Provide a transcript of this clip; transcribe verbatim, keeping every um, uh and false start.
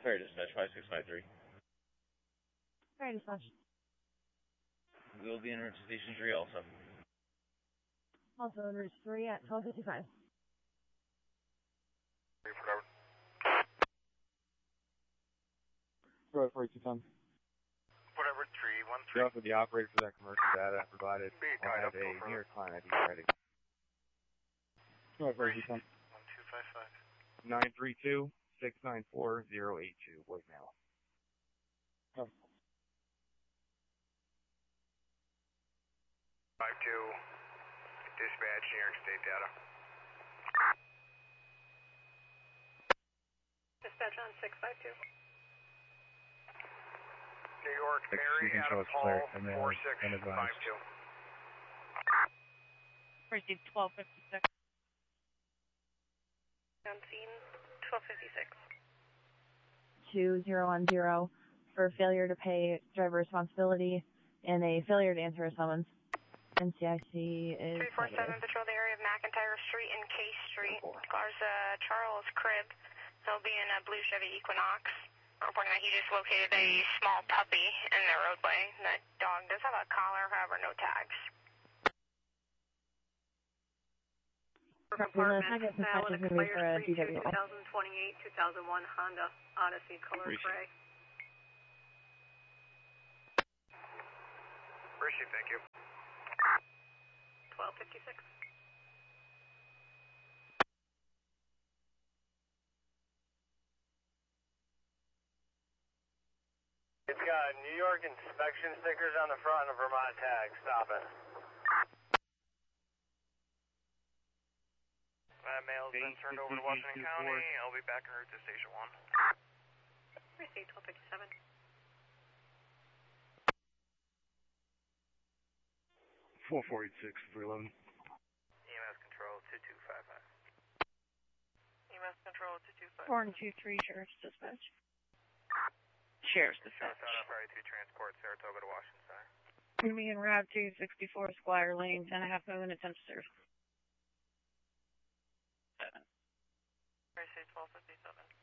Ferry Dispatch, five six five three. Ferry Dispatch. We will be in route to Station three also. Also in route three at twelve fifty-five. Road forty-two ten. Whatever, three one three. Drop with the operator for that commercial data provided. I'll have a New York client I D ready. Road forty-two ten. one two five five. nine three two, six nine four, zero eight two, voicemail. Oh. five two, dispatch, New York State data. Dispatch on six five two. New York, Mary, Adams Hall, four six five two. Received twelve fifty-six. On scene, twelve fifty-six. two zero one zero for failure to pay driver responsibility and a failure to answer a summons. N C I C is three four seven, patrol the area of McIntyre Street and K Street. Cars uh, Charles Cribb. He'll be in a blue Chevy Equinox. Reporting that he just located a small puppy in the roadway. That dog does have a collar, however, no tags. Compartment, valid expired three two two thousand twenty-eight, two thousand one Honda Odyssey color gray. Appreciate, thank you. twelve fifty-six. It's got New York inspection stickers on the front and a Vermont tag. Stop it. That mail's been turned over to Washington County. I'll be back en route to Station one. Received twelve fifty-seven. four four eight six, three eleven. E M S control two two five five. E M S control two two five. four two three, Sheriff's Dispatch. Sheriff's Dispatch. South Ferry two transport, Saratoga to Washington Center. Going to be in Route two sixty-four, Squire Lane, ten and a half million attempt to serve. Received twelve fifty-seven.